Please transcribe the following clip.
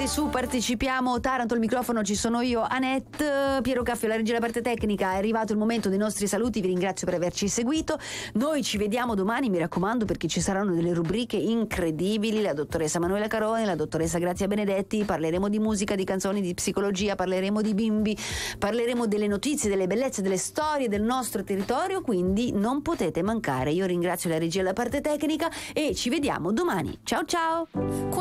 Mettete su, partecipiamo. Taranto, il microfono, ci sono io, Annette, Piero Caffio, la regia della parte tecnica. È arrivato il momento dei nostri saluti, vi ringrazio per averci seguito. Noi ci vediamo domani, mi raccomando, perché ci saranno delle rubriche incredibili. La dottoressa Manuela Carone, la dottoressa Grazia Benedetti, parleremo di musica, di canzoni, di psicologia, parleremo di bimbi, parleremo delle notizie, delle bellezze, delle storie del nostro territorio, quindi non potete mancare. Io ringrazio la regia della parte tecnica e ci vediamo domani. Ciao ciao!